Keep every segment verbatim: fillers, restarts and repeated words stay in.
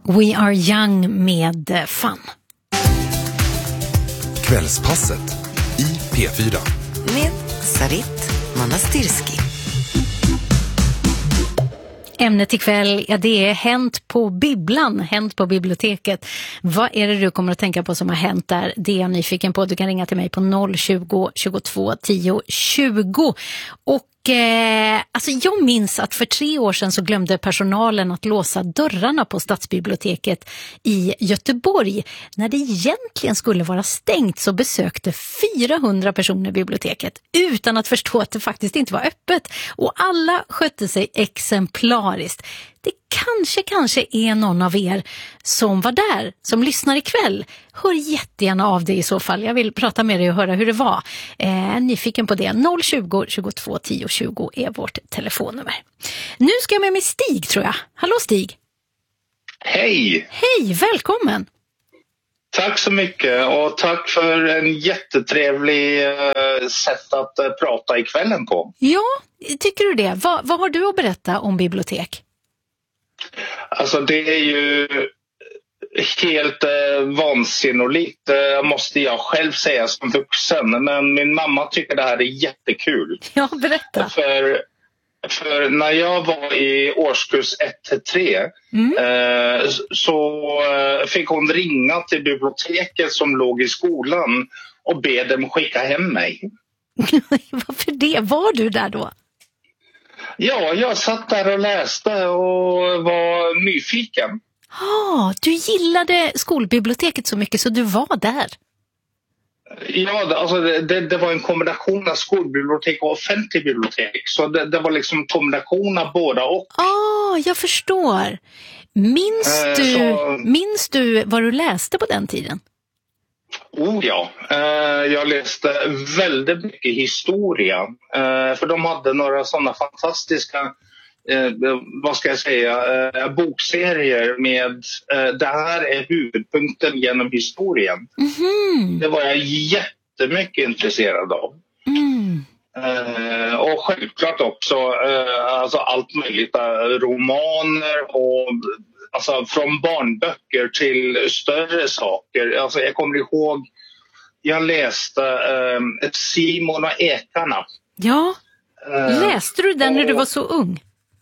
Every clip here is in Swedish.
We Are Young med Fun. Kvällspasset i P fyra. Med Sarit Manastirski. Ämnet ikväll, ja, det är hänt på bibblan, hänt på biblioteket. Vad är det du kommer att tänka på som har hänt där? Det är jag nyfiken på. Du kan ringa till mig på noll tjugo, tjugotvå, tio, tjugo. Och eh, alltså jag minns att för tre år sedan så glömde personalen att låsa dörrarna på Stadsbiblioteket i Göteborg. När det egentligen skulle vara stängt så besökte fyrahundra personer biblioteket utan att förstå att det faktiskt inte var öppet. Och alla skötte sig exemplariskt. Det kanske, kanske är någon av er som var där, som lyssnar ikväll. Hör jättegärna av dig i så fall. Jag vill prata med dig och höra hur det var. Eh, nyfiken på det. noll tjugo, tjugotvå, tio, tjugo är vårt telefonnummer. Nu ska jag med mig Stig, tror jag. Hallå Stig. Hej! Hej, välkommen. Tack så mycket och tack för en jättetrevlig uh, sätt att uh, prata i kvällen på. Ja, tycker du det? Va, vad har du att berätta om bibliotek? Alltså det är ju helt eh, vansinnigt, eh, måste jag själv säga som vuxen. Men min mamma tycker det här är jättekul. Ja, berätta. För, för när jag var i årskurs ett till tre mm. eh, så eh, fick hon ringa till biblioteket som låg i skolan och be dem skicka hem mig. Varför det? Var du där då? Ja, jag satt där och läste och var nyfiken. Ah, du gillade skolbiblioteket så mycket så du var där? Ja, alltså det, det, det var en kombination av skolbibliotek och offentlig bibliotek. Så det, det var liksom en kombination av båda och. Ah, jag förstår. Minns, eh, du, så... minns du vad du läste på den tiden? Oh ja, eh, jag läste väldigt mycket historia. Eh, för de hade några sådana fantastiska, eh, vad ska jag säga, eh, bokserier med eh, det här är huvudpunkten genom historien. Mm-hmm. Det var jag jättemycket intresserad av. Mm. Eh, och självklart också eh, alltså allt möjligt, eh, romaner och alltså från barnböcker till större saker. Alltså jag kommer ihåg, jag läste eh, Simon och Ekarna. Ja, läste du den och, när du var så ung?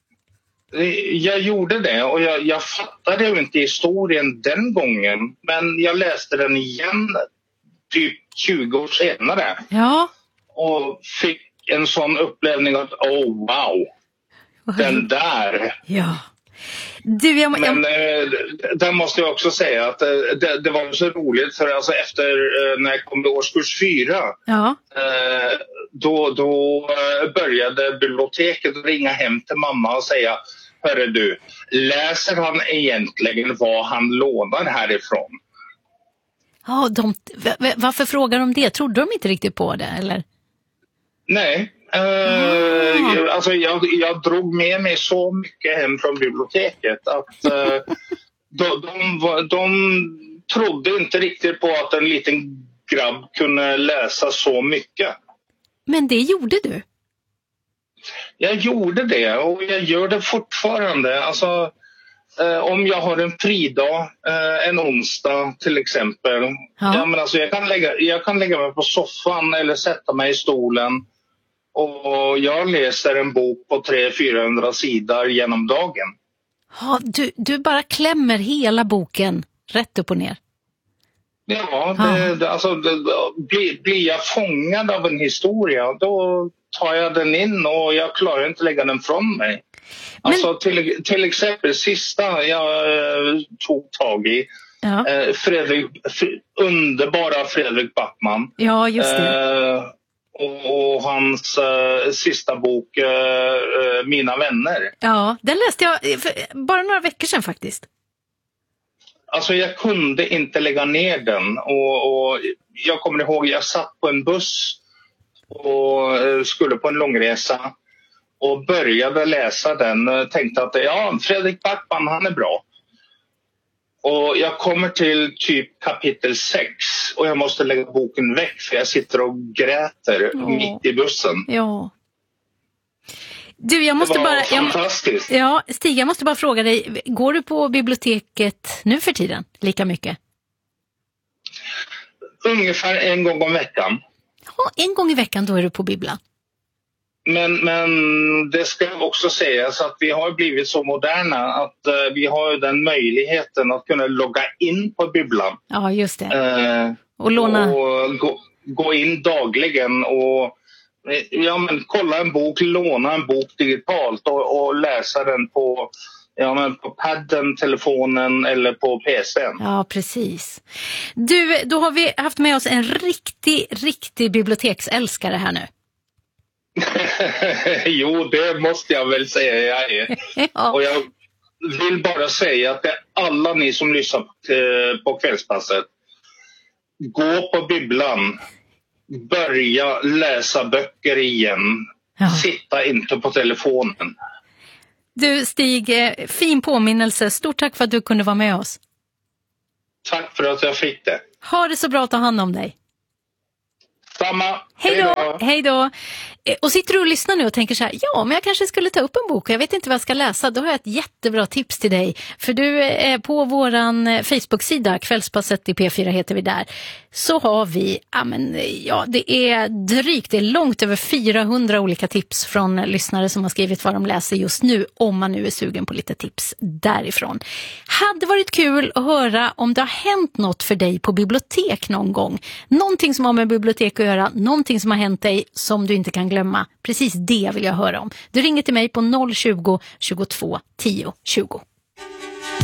Jag gjorde det och jag, jag fattade ju inte historien den gången. Men jag läste den igen typ tjugo år senare. Ja. Och fick en sån upplevning att, oh wow, den där. Ja. Du, jag, jag... Men eh, där måste jag också säga att eh, det, det var så roligt för alltså efter eh, när jag kom till årskurs fyra ja. eh, då, då eh, började biblioteket ringa hem till mamma och säga, hörru du, läser han egentligen vad han lånar härifrån? Ja, de, varför frågar de det? Trodde de inte riktigt på det, eller? Nej. Uh, ah. alltså jag, jag drog med mig så mycket hem från biblioteket att uh, de, de, de trodde inte riktigt på att en liten grabb kunde läsa så mycket. Men det gjorde du? Jag gjorde det och jag gör det fortfarande. Alltså, uh, om jag har en fridag, uh, en onsdag till exempel. Ja. Ja, men alltså, jag, kan lägga, jag kan lägga mig på soffan eller sätta mig i stolen. Och jag läser en bok på tre till fyrahundra sidor genom dagen. Ja, du, du bara klämmer hela boken rätt upp och ner. Ja, det, det, alltså, det, blir, blir jag fångad av en historia då tar jag den in och jag klarar inte lägga den från mig. Men... Alltså till, till exempel sista jag eh, tog tag i ja. eh, Fredrik, Fr- underbara Fredrik Backman. Ja, just det. Eh, Och, och hans uh, sista bok, uh, uh, Mina vänner. Ja, den läste jag för bara några veckor sedan faktiskt. Alltså jag kunde inte lägga ner den. Och, och jag kommer ihåg, jag satt på en buss och uh, skulle på en långresa. Och började läsa den och tänkte att ja, Fredrik Backman, han är bra. Och jag kommer till typ kapitel sex och jag måste lägga boken väck för jag sitter och gräter oh. mitt i bussen. Ja. Du, jag måste det var bara, fantastiskt. Jag, ja, Stig, jag måste bara fråga dig, går du på biblioteket nu för tiden lika mycket? Ungefär en gång om veckan. Ja, en gång i veckan då är du på bibblan. Men, men det ska också sägas att vi har blivit så moderna att uh, vi har den möjligheten att kunna logga in på bibblan. Ja, just det. Uh, och låna... Och gå, gå in dagligen och ja, men kolla en bok, låna en bok digitalt och, och läsa den på, ja, men på padden, telefonen eller på P C:n. Ja, precis. Du, då har vi haft med oss en riktig, riktig biblioteksälskare här nu. Jo, det måste jag väl säga jag är. Ja. Och jag vill bara säga att det är alla ni som lyssnar på Kvällspasset, gå på bibblan, börja läsa böcker igen, ja. Sitta inte på telefonen. Du Stig, fin påminnelse. Stort tack för att du kunde vara med oss. Tack för att jag fick det. Ha det så bra, att ta hand om dig. Samma. Hej då, hej då. Och sitter du och lyssnar nu och tänker så här, ja men jag kanske skulle ta upp en bok och jag vet inte vad jag ska läsa, då har jag ett jättebra tips till dig. För du är på våran Facebook-sida, Kvällspasset i P fyra heter vi där, så har vi, ja men ja det är drygt, det är långt över fyrahundra olika tips från lyssnare som har skrivit vad de läser just nu, om man nu är sugen på lite tips därifrån. Hade varit kul att höra om det har hänt något för dig på bibliotek någon gång. Någonting som har med bibliotek att göra, någonting som har hänt dig som du inte kan glömma. Precis det vill jag höra om. Du ringer till mig på noll tjugo, tjugotvå, tio, tjugo.